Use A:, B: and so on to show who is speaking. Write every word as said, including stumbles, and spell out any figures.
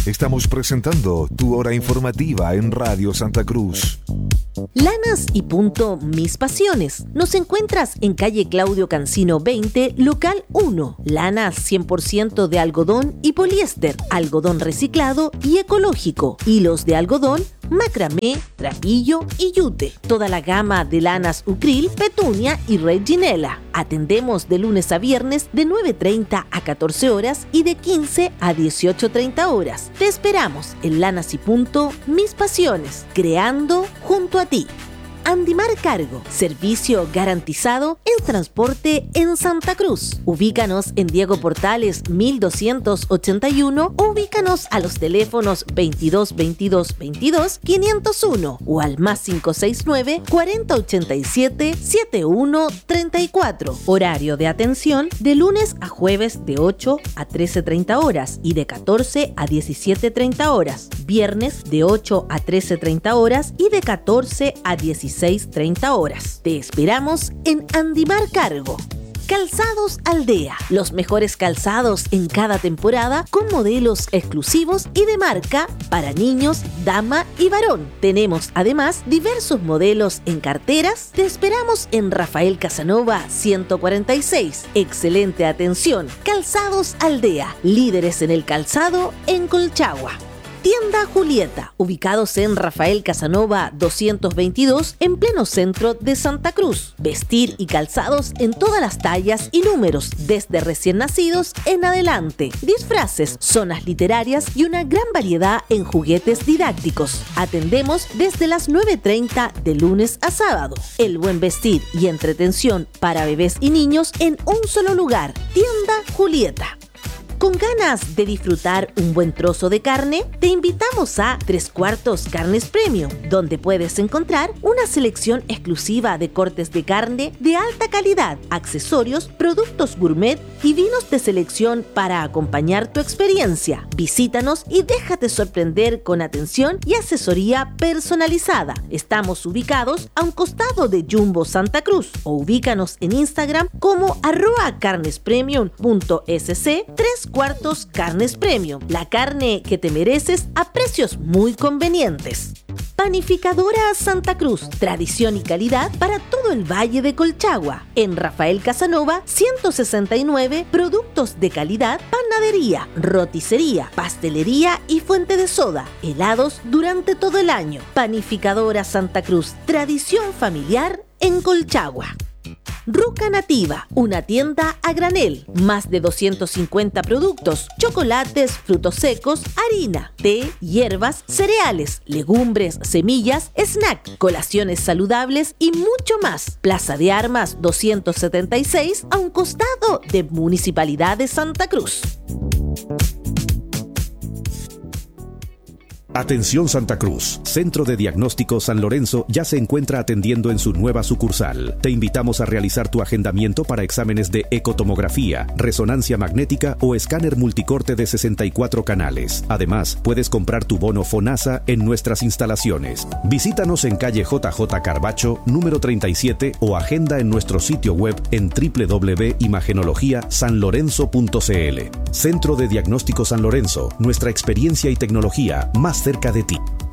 A: Estamos presentando tu hora informativa en Radio Santa Cruz.
B: Lanas y Punto Mis Pasiones. Nos encuentras en calle Claudio Cancino veinte, local uno. Lanas cien por ciento de algodón y poliéster, algodón reciclado y ecológico, hilos de algodón, macramé, trapillo y yute. Toda la gama de lanas Ucril, Petunia y Reginela. Atendemos de lunes a viernes de nueve treinta a catorce horas y de quince a dieciocho treinta horas. Te esperamos en Lanas y Punto Mis Pasiones, creando junto a ti. Andimar Cargo, servicio garantizado en transporte en Santa Cruz. Ubícanos en Diego Portales mil doscientos ochenta y uno o ubícanos a los teléfonos veintidós veintidós veintidós quinientos uno o al más cinco seis nueve cuarenta ochenta y siete setenta y uno treinta y cuatro. Horario de atención de lunes a jueves de ocho a trece treinta horas y de catorce a diecisiete treinta horas. Viernes de ocho a trece treinta horas y de catorce a dieciséis treinta horas. Te esperamos en Andimar Cargo. Calzados Aldea, los mejores calzados en cada temporada con modelos exclusivos y de marca para niños, dama y varón. Tenemos además diversos modelos en carteras. Te esperamos en Rafael Casanova ciento cuarenta y seis. Excelente atención. Calzados Aldea, líderes en el calzado en Colchagua. Tienda Julieta, ubicados en Rafael Casanova doscientos veintidós, en pleno centro de Santa Cruz. Vestir y calzados en todas las tallas y números, desde recién nacidos en adelante. Disfraces, zonas literarias y una gran variedad en juguetes didácticos. Atendemos desde las nueve treinta de lunes a sábado. El buen vestir y entretención para bebés y niños en un solo lugar. Tienda Julieta. ¿Con ganas de disfrutar un buen trozo de carne? Te invitamos a Tres Cuartos Carnes Premium, donde puedes encontrar una selección exclusiva de cortes de carne de alta calidad, accesorios, productos gourmet y vinos de selección para acompañar tu experiencia. Visítanos y déjate sorprender con atención y asesoría personalizada. Estamos ubicados a un costado de Jumbo Santa Cruz o ubícanos en Instagram como arroba carnespremium punto s c. Tres Cuartos Carnes Premium, la carne que te mereces a precios muy convenientes. Panificadora Santa Cruz, tradición y calidad para todo el Valle de Colchagua. En Rafael Casanova ciento sesenta y nueve, productos de calidad, panadería, roticería, pastelería y fuente de soda, helados durante todo el año. Panificadora Santa Cruz, tradición familiar en Colchagua. Ruca Nativa, una tienda a granel, más de doscientos cincuenta productos, chocolates, frutos secos, harina, té, hierbas, cereales, legumbres, semillas, snack, colaciones saludables y mucho más. Plaza de Armas doscientos setenta y seis, a un costado de Municipalidad de Santa Cruz.
C: Atención Santa Cruz, Centro de Diagnóstico San Lorenzo ya se encuentra atendiendo en su nueva sucursal. Te invitamos a realizar tu agendamiento para exámenes de ecotomografía, resonancia magnética o escáner multicorte de sesenta y cuatro canales. Además, puedes comprar tu bono FONASA en nuestras instalaciones. Visítanos en calle J J Carbacho, número treinta y siete o agenda en nuestro sitio web en doble u doble u doble u punto imagenología san lorenzo punto c l. Centro de Diagnóstico San Lorenzo, nuestra experiencia y tecnología más cerca de ti.